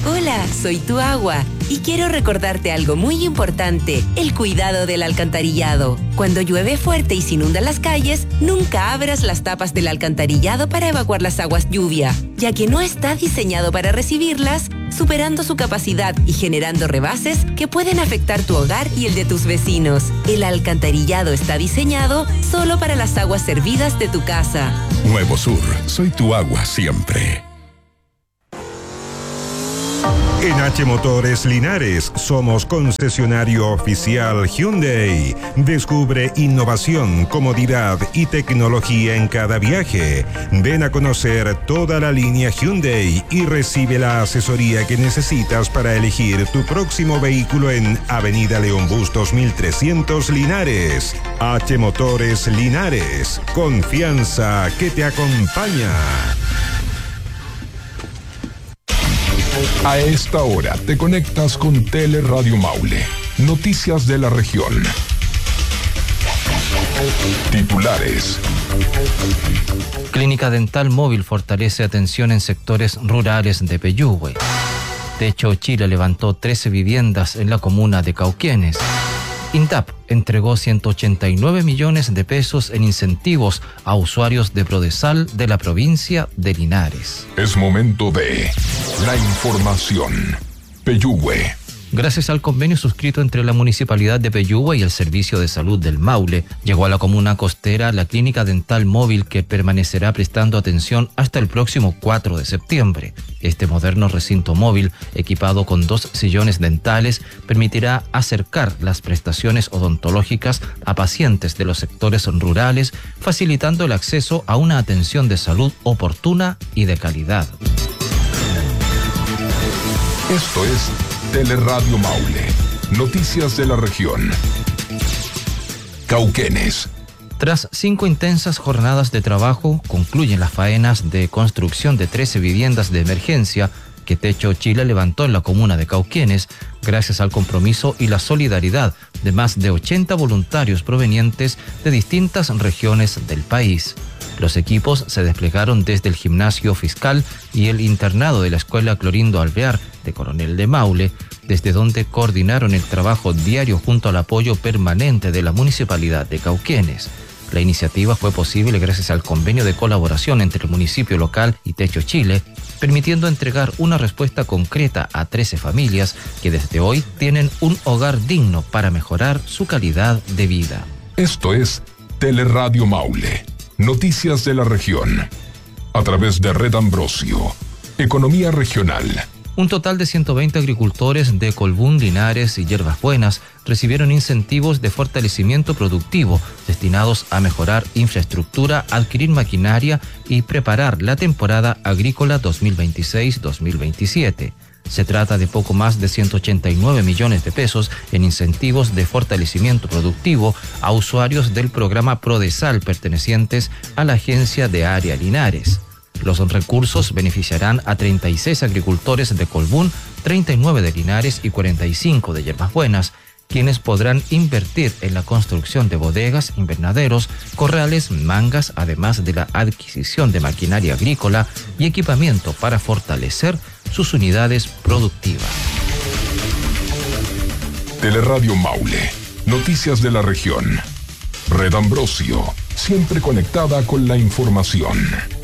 Hola, soy tu agua y quiero recordarte algo muy importante, el cuidado del alcantarillado. Cuando llueve fuerte y se inundan las calles, nunca abras las tapas del alcantarillado para evacuar las aguas lluvia, ya que no está diseñado para recibirlas, superando su capacidad y generando rebases que pueden afectar tu hogar y el de tus vecinos. El alcantarillado está diseñado solo para las aguas servidas de tu casa. Nuevo Sur, soy tu agua siempre. En H Motores Linares somos concesionario oficial Hyundai. Descubre innovación, comodidad y tecnología en cada viaje. Ven a conocer toda la línea Hyundai y recibe la asesoría que necesitas para elegir tu próximo vehículo en Avenida León Bustos 1300 Linares. H Motores Linares, confianza que te acompaña. A esta hora te conectas con Teleradio Maule. Noticias de la región. Titulares. Clínica Dental Móvil fortalece atención en sectores rurales de Peyúgue. Techo Chile levantó 13 viviendas en la comuna de Cauquenes. INDAP entregó 189 millones de pesos en incentivos a usuarios de Prodesal de la provincia de Linares. Es momento de la información. Peyúgue. Gracias al convenio suscrito entre la Municipalidad de Peyúgue y el Servicio de Salud del Maule, llegó a la comuna costera la Clínica Dental Móvil que permanecerá prestando atención hasta el próximo 4 de septiembre. Este moderno recinto móvil, equipado con 2 sillones dentales, permitirá acercar las prestaciones odontológicas a pacientes de los sectores rurales, facilitando el acceso a una atención de salud oportuna y de calidad. Esto es Teleradio Maule. Noticias de la región. Cauquenes. Tras 5 intensas jornadas de trabajo, concluyen las faenas de construcción de 13 viviendas de emergencia que Techo Chile levantó en la comuna de Cauquenes, gracias al compromiso y la solidaridad de más de 80 voluntarios provenientes de distintas regiones del país. Los equipos se desplegaron desde el gimnasio fiscal y el internado de la Escuela Clorindo Alvear de Coronel de Maule, desde donde coordinaron el trabajo diario junto al apoyo permanente de la Municipalidad de Cauquenes. La iniciativa fue posible gracias al convenio de colaboración entre el municipio local y Techo Chile, permitiendo entregar una respuesta concreta a 13 familias que desde hoy tienen un hogar digno para mejorar su calidad de vida. Esto es Teleradio Maule. Noticias de la región. A través de Red Ambrosio. Economía regional. Un total de 120 agricultores de Colbún, Linares y Hierbas Buenas recibieron incentivos de fortalecimiento productivo destinados a mejorar infraestructura, adquirir maquinaria y preparar la temporada agrícola 2026-2027. Se trata de poco más de 189 millones de pesos en incentivos de fortalecimiento productivo a usuarios del programa Prodesal pertenecientes a la Agencia de Área Linares. Los recursos beneficiarán a 36 agricultores de Colbún, 39 de Linares y 45 de Hierbas Buenas, quienes podrán invertir en la construcción de bodegas, invernaderos, corrales, mangas, además de la adquisición de maquinaria agrícola y equipamiento para fortalecer sus unidades productivas. Teleradio Maule. Noticias de la región. Red Ambrosio. Siempre conectada con la información.